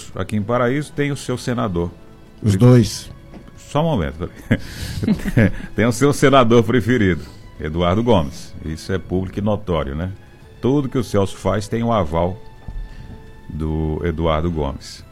aqui em Paraíso, tem o seu senador. Os dois. Só um momento. Tem o seu senador preferido, Eduardo Gomes. Isso é público e notório, né? Tudo que o Celso faz tem o aval do Eduardo Gomes.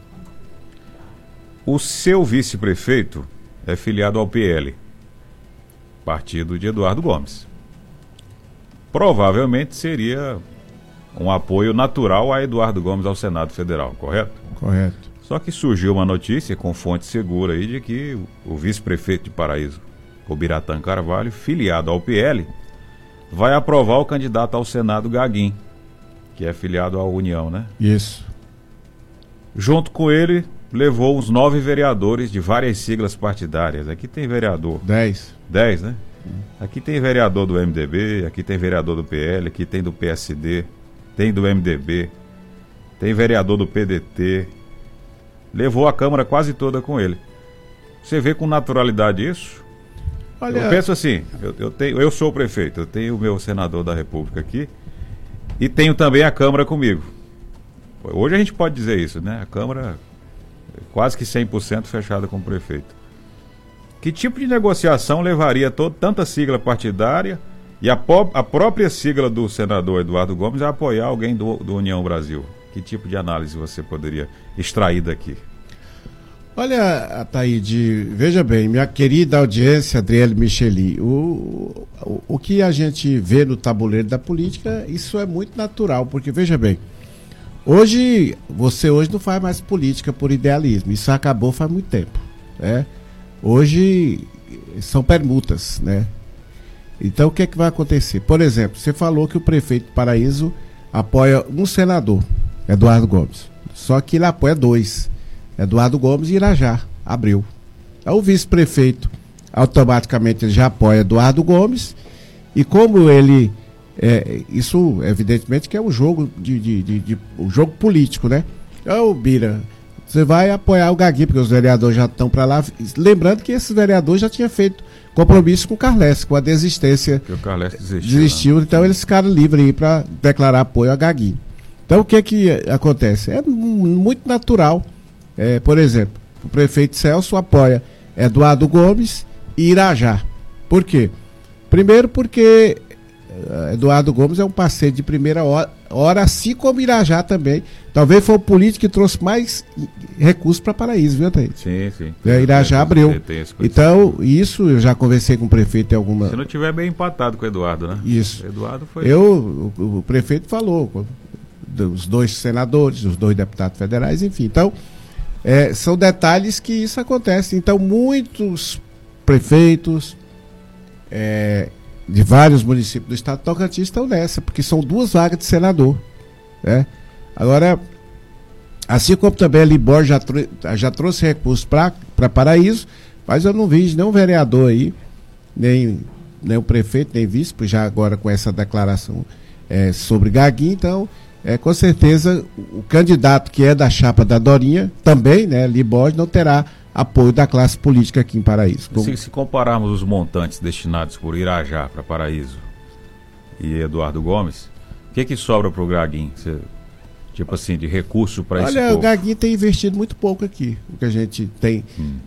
O seu vice-prefeito é filiado ao PL, partido de Eduardo Gomes. Provavelmente seria um apoio natural a Eduardo Gomes ao Senado Federal, correto? Correto. Só que surgiu uma notícia com fonte segura aí de que o vice-prefeito de Paraíso, o Biratã Carvalho, filiado ao PL, vai aprovar o candidato ao Senado Gaguin, que é filiado à União, né? Isso. Junto com ele, levou uns 9 vereadores de várias siglas partidárias. Aqui tem vereador. 10, né? Aqui tem vereador do MDB, aqui tem vereador do PL, aqui tem do PSD, tem do MDB, tem vereador do PDT. Levou a Câmara quase toda com ele. Você vê com naturalidade isso? Olha... Eu penso assim, eu sou o prefeito, eu tenho o meu senador da República aqui e tenho também a Câmara comigo. Hoje a gente pode dizer isso, né? A Câmara é quase que 100% fechada com o prefeito. Que tipo de negociação levaria tanta sigla partidária e a própria sigla do senador Eduardo Gomes a apoiar alguém do União Brasil? Que tipo de análise você poderia extrair daqui? Olha, Ataíde, veja bem, minha querida audiência, Adriele Micheli, o que a gente vê no tabuleiro da política, isso é muito natural, porque veja bem, você hoje não faz mais política por idealismo, isso acabou faz muito tempo, né? Hoje são permutas, né? Então o que é que vai acontecer? Por exemplo, você falou que o prefeito de Paraíso apoia um senador, Eduardo Gomes, só que ele apoia 2, Eduardo Gomes e Irajá, Abreu. Então, o vice-prefeito automaticamente ele já apoia Eduardo Gomes, e como ele isso evidentemente que é um jogo um jogo político, né? Então, Bira, você vai apoiar o Gaguinho, porque os vereadores já estão para lá, lembrando que esses vereadores já tinham feito compromisso com o Carles, com a desistência. Que o Carles desistiu, né? Então eles ficaram livres aí para declarar apoio a Gaguinho. Então o que acontece? É muito natural. Por exemplo, o prefeito Celso apoia Eduardo Gomes e Irajá. Por quê? Primeiro porque Eduardo Gomes é um parceiro de primeira hora, assim como Irajá também. Talvez foi o político que trouxe mais recursos para Paraíso, viu, Thaís? Sim. Irajá Abreu. Então, isso eu já conversei com o prefeito em alguma... Se não tiver bem empatado com o Eduardo, né? Isso. Eduardo foi... O prefeito falou, dos 2 senadores, dos 2 deputados federais, enfim. Então, são detalhes que isso acontece. Então, muitos prefeitos de vários municípios do estado de Tocantins estão nessa, porque são 2 vagas de senador, né? Agora, assim como também a Libor já trouxe recursos para Paraíso, mas eu não vi nenhum vereador aí, nem o prefeito, nem vice, pois já agora com essa declaração sobre Gaguinho, então, com certeza, o candidato que é da chapa da Dorinha, também, né, Libor, não terá apoio da classe política aqui em Paraíso. Se compararmos os montantes destinados por Irajá para Paraíso e Eduardo Gomes, o que sobra para o Gaguinho? Tipo assim, de recurso para esse povo? Olha, o Gaguinho tem investido muito pouco aqui, o que a gente tem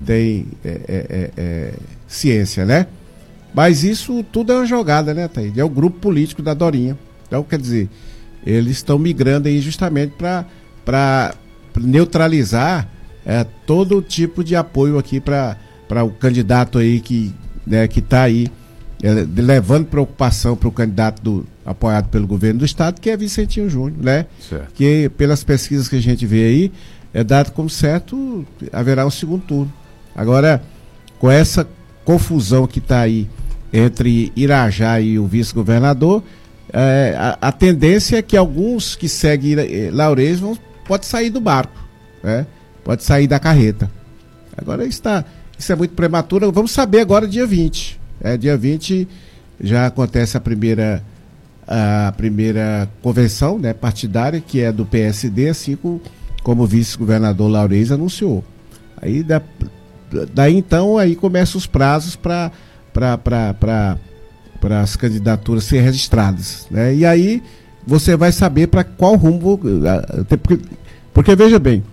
ciência, né? Mas isso tudo é uma jogada, né, Thaís? É o grupo político da Dorinha. Então, quer dizer, eles estão migrando aí justamente para neutralizar todo tipo de apoio aqui para o candidato aí que está aí levando preocupação para o candidato apoiado pelo governo do estado, que é Vicentinho Júnior, né? Certo. Que pelas pesquisas que a gente vê aí, é dado como certo, haverá um segundo turno. Agora, com essa confusão que está aí entre Irajá e o vice-governador, a tendência é que alguns que seguem Laurez pode sair do barco, né? Pode sair da carreta. Agora isso é muito prematuro. Vamos saber agora dia 20. Dia 20 já acontece a primeira convenção, né, partidária, que é do PSD, assim como o vice-governador Laurez anunciou. Aí daí então aí começam os prazos para as candidaturas serem registradas, né? E aí você vai saber para qual rumo, porque veja bem,